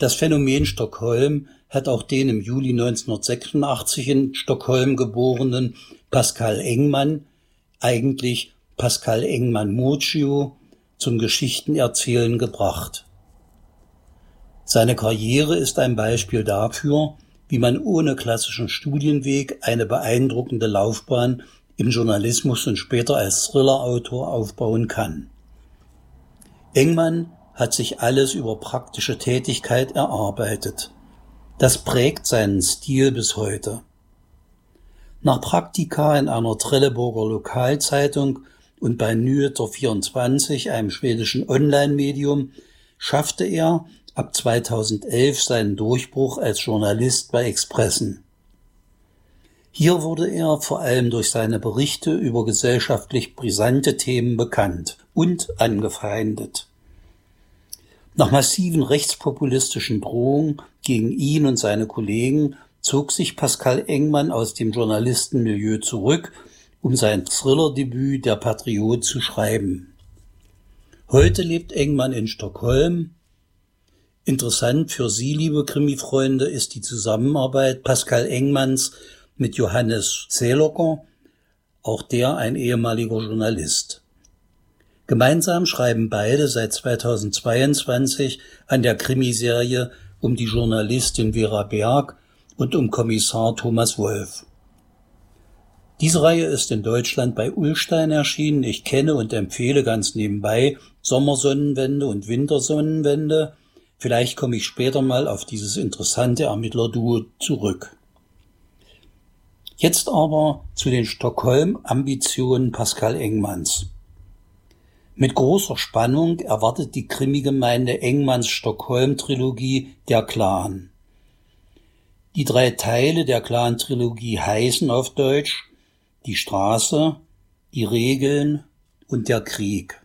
Das Phänomen Stockholm hat auch den im Juli 1986 in Stockholm geborenen Pascal Engman, eigentlich Pascal Engman-Moccio, zum Geschichtenerzählen gebracht. Seine Karriere ist ein Beispiel dafür, wie man ohne klassischen Studienweg eine beeindruckende Laufbahn im Journalismus und später als Thriller-Autor aufbauen kann. Engman hat sich alles über praktische Tätigkeit erarbeitet. Das prägt seinen Stil bis heute. Nach Praktika in einer Trelleborger Lokalzeitung und bei Nyheter 24, einem schwedischen Online-Medium, schaffte er ab 2011 seinen Durchbruch als Journalist bei Expressen. Hier wurde er vor allem durch seine Berichte über gesellschaftlich brisante Themen bekannt und angefeindet. Nach massiven rechtspopulistischen Drohungen gegen ihn und seine Kollegen zog sich Pascal Engman aus dem Journalistenmilieu zurück, um sein Thrillerdebüt Der Patriot zu schreiben. Heute lebt Engman in Stockholm. Interessant für Sie, liebe Krimi-Freunde, ist die Zusammenarbeit Pascal Engmans mit Johannes Zählocker, auch der ein ehemaliger Journalist. Gemeinsam schreiben beide seit 2022 an der Krimiserie um die Journalistin Vera Berg und um Kommissar Thomas Wolf. Diese Reihe ist in Deutschland bei Ullstein erschienen. Ich kenne und empfehle ganz nebenbei Sommersonnenwende und Wintersonnenwende. Vielleicht komme ich später mal auf dieses interessante Ermittlerduo zurück. Jetzt aber zu den Stockholm-Ambitionen Pascal Engmans. Mit großer Spannung erwartet die Krimigemeinde Engmans Stockholm-Trilogie Der Clan. Die 3 Teile der Clan-Trilogie heißen auf Deutsch Die Straße, die Regeln und der Krieg.